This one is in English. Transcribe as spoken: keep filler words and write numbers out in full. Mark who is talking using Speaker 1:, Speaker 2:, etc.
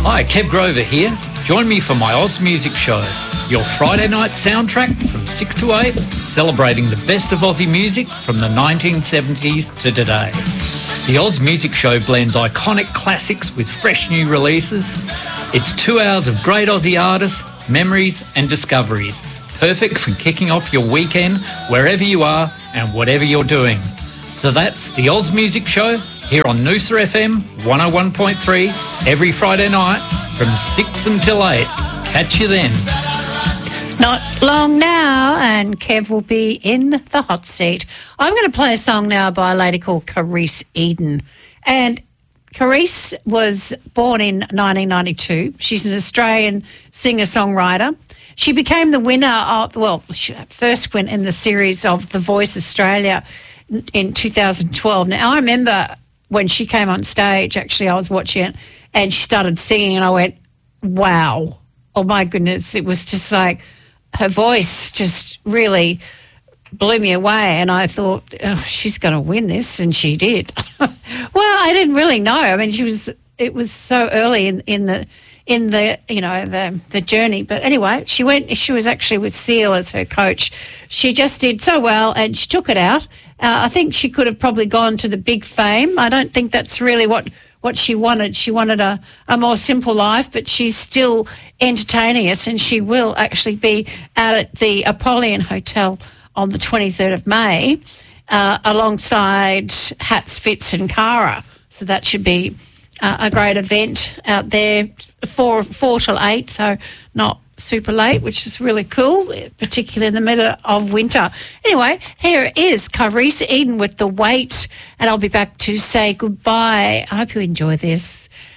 Speaker 1: Hi, Kev Grover here. Join me for my Oz Music Show, your Friday night soundtrack from six to eight, celebrating the best of Aussie music from the nineteen seventies to today. The Oz Music Show blends iconic classics with fresh new releases. It's two hours of great Aussie artists, memories and discoveries, perfect for kicking off your weekend wherever you are and whatever you're doing. So that's the Oz Music Show here on Noosa F M one oh one point three every Friday night from six until eight. Catch you then.
Speaker 2: Not long now, and Kev will be in the hot seat. I'm going to play a song now by a lady called Carice Eden. And Carice was born in nineteen ninety-two. She's an Australian singer-songwriter. She became the winner of, well, she first went in the series of The Voice Australia in two thousand twelve. Now, I remember when she came on stage, actually, I was watching it, and she started singing, and I went, wow. Oh, my goodness. It was just like her voice just really blew me away, and I thought, oh, she's going to win this, and she did. Well, I didn't really know. I mean, she was. It was so early in, in the in the you know the the journey. But anyway, she went. She was actually with Seal as her coach. She just did so well, and she took it out. Uh, I think she could have probably gone to the big fame. I don't think that's really what. what she wanted. She wanted a, a more simple life, but she's still entertaining us, and she will actually be out at the Apollyon Hotel on the twenty-third of May uh, alongside Hats, Fitz and Cara. So that should be uh, a great event out there, four, four till eight, so not super late, which is really cool, particularly in the middle of winter. Anyway, here is Carice Eden with The Wait, and I'll be back to say goodbye. I hope you enjoy this.